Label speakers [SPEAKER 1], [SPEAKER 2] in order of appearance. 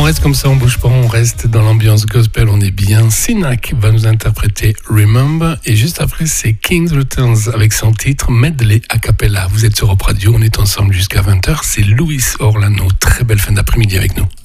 [SPEAKER 1] reste comme ça, on bouge pas, on reste dans l'ambiance gospel, on est bien. Sinak va nous interpréter Remember et juste après c'est King's Returns avec son titre Medley a cappella. Vous êtes sur Europe Radio, on est ensemble jusqu'à 20h, c'est Louis Orlano. Très belle fin d'après-midi avec nous.